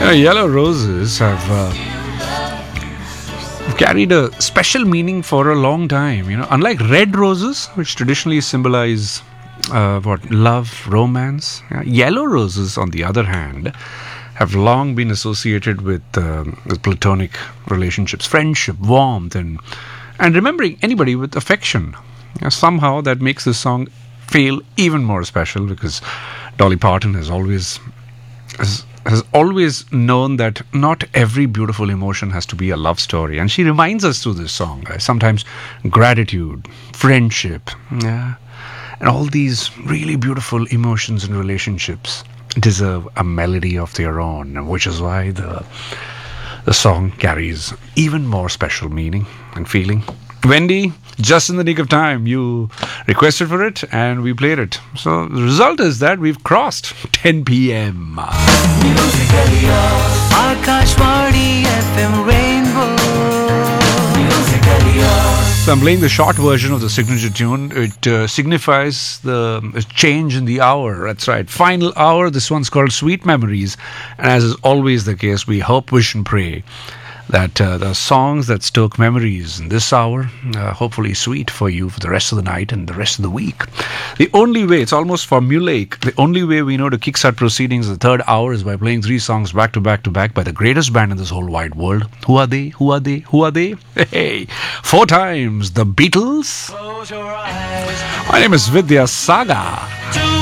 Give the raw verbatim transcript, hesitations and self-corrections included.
You know, yellow roses have uh, carried a special meaning for a long time. You know, unlike red roses, which traditionally symbolize uh, what love, romance, yeah, yellow roses, on the other hand, have long been associated with, um, with platonic relationships, friendship, warmth, and and remembering anybody with affection. You know, somehow that makes this song feel even more special because Dolly Parton has always has, has always known that not every beautiful emotion has to be a love story, and she reminds us through this song. Uh, sometimes gratitude, friendship, yeah, and all these really beautiful emotions and relationships deserve a melody of their own, which is why the the song carries even more special meaning and feeling. Wendy, just in the nick of time, you requested for it and we played it. So the result is that we've crossed ten p.m. Musically yours. Akashvani F M Rainbow. Musically yours. So I'm playing the short version of the signature tune. It uh, signifies the uh, change in the hour. That's right. Final hour. This one's called Sweet Memories. And as is always the case, we hope, wish and pray that uh, the songs that stoke memories in this hour, uh, hopefully sweet for you for the rest of the night and the rest of the week. The only way, it's almost formulaic, the only way we know to kickstart proceedings in the third hour is by playing three songs back to back to back by the greatest band in this whole wide world. Who are they? Who are they? Who are they? Hey, four times, the Beatles. Close your eyes. My name is Vidya Saga.